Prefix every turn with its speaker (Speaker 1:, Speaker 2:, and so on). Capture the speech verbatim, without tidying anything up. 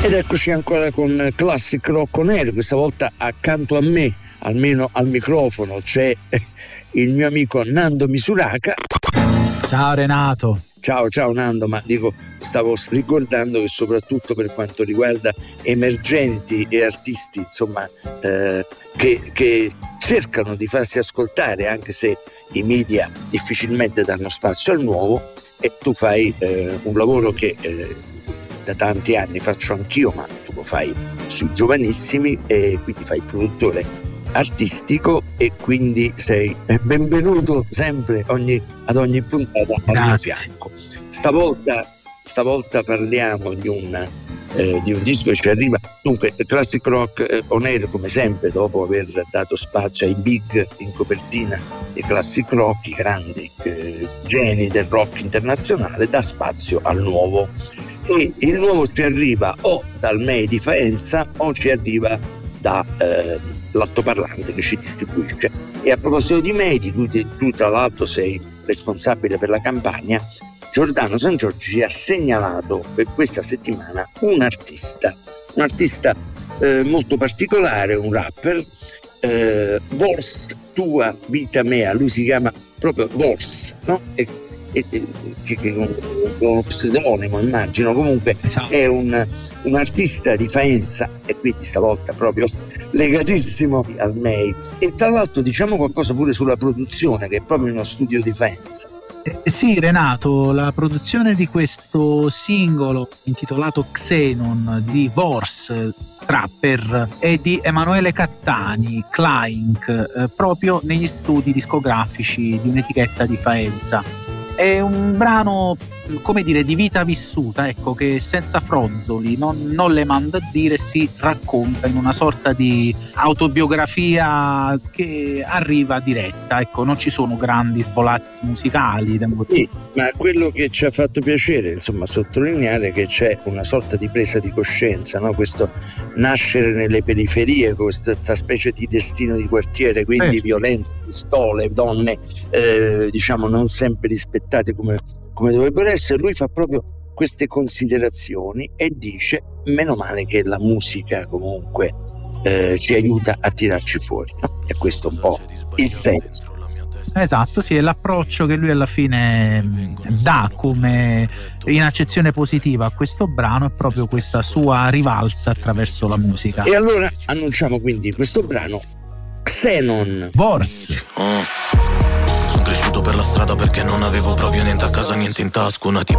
Speaker 1: Ed eccoci ancora con Classic Rock On Air. Questa volta accanto a me, almeno al microfono, c'è il mio amico Nando Misuraka.
Speaker 2: Ciao Renato.
Speaker 1: Ciao, ciao Nando, ma dico, stavo ricordando che soprattutto per quanto riguarda emergenti e artisti, insomma, eh, che, che cercano di farsi ascoltare, anche se i media difficilmente danno spazio al nuovo, e tu fai eh, un lavoro che eh, da tanti anni faccio anch'io, ma tu lo fai sui giovanissimi, e quindi fai produttore artistico, e quindi sei benvenuto sempre ogni, ad ogni puntata al mio fianco. Stavolta, stavolta parliamo di un, eh, di un disco che ci arriva. Dunque, Classic Rock eh, On Air, come sempre, dopo aver dato spazio ai big in copertina di Classic Rock, i grandi eh, geni del rock internazionale, dà spazio al nuovo. E il nuovo ci arriva o dal M E I di Faenza o ci arriva da eh, l'altoparlante che ci distribuisce. E a proposito di M E I, di cui tu tra l'altro sei responsabile per la campagna, Giordano San Giorgi ci ha segnalato per questa settimana un artista, un artista eh, molto particolare, un rapper, eh, Vors Tua Vita Mea, lui si chiama proprio Vors, no? E, e, e, che, che, uno pseudonimo immagino, comunque esatto. È un, un artista di Faenza, e quindi stavolta proprio legatissimo al M E I. E tra l'altro diciamo qualcosa pure sulla produzione, che è proprio uno studio di Faenza.
Speaker 2: Eh, sì Renato, la produzione di questo singolo intitolato Xenon di Vors Trapper è di Emanuele Cattani, Clank, eh, proprio negli studi discografici di un'etichetta di Faenza. È un brano, come dire, di vita vissuta, ecco, che senza fronzoli, non, non le manda a dire, si racconta in una sorta di autobiografia che arriva diretta, ecco, non ci sono grandi svolazzi musicali.
Speaker 1: Sì, ma quello che ci ha fatto piacere, insomma, sottolineare che c'è una sorta di presa di coscienza, no? Questo nascere nelle periferie, questa, questa specie di destino di quartiere, quindi eh. violenza, pistole, donne, eh, diciamo, non sempre rispettate come come dovrebbero essere. Lui fa proprio queste considerazioni e dice: meno male che la musica comunque eh, ci aiuta a tirarci fuori, no? E questo è un po' il senso.
Speaker 2: Esatto, sì, è l'approccio che lui alla fine dà come in accezione positiva a questo brano, è proprio questa sua rivalsa attraverso la musica.
Speaker 1: E allora annunciamo quindi questo brano, Xenon.
Speaker 2: Vors.
Speaker 3: Oh. Sono cresciuto per la strada perché non avevo proprio niente a casa, niente in tasca. Una tipa